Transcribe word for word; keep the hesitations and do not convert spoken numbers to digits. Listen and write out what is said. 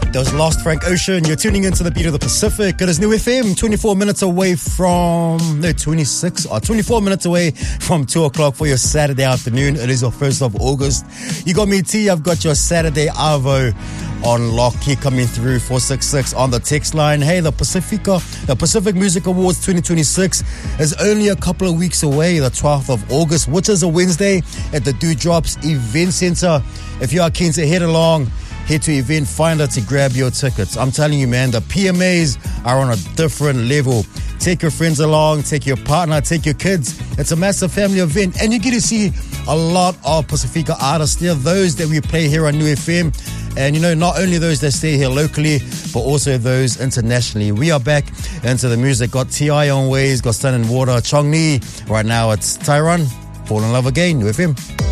That was Lost Frank Ocean. You're tuning into the beat of the Pacific. It is New F M, twenty-four minutes away from, no, twenty-six, or twenty-four minutes away from two o'clock for your Saturday afternoon. It is your first of August. You got me, T. I've got your Saturday Arvo on lock here coming through four six six on the text line. Hey, the Pacifica, the Pacific Music Awards twenty twenty-six is only a couple of weeks away, the twelfth of August, which is a Wednesday at the Dewdrops Event Center. If you are keen to head along, head to Event Finder to grab your tickets. I'm telling you, man, the P M As are on a different level. Take your friends along, take your partner, take your kids. It's a massive family event, and you get to see a lot of Pacifica artists there, those that we play here on New F M. And, you know, not only those that stay here locally, but also those internationally. We are back into the music. Got T I on Ways, got Sun and Water, Chong Ni. Right now, it's Tyron, Fall in Love Again, New F M.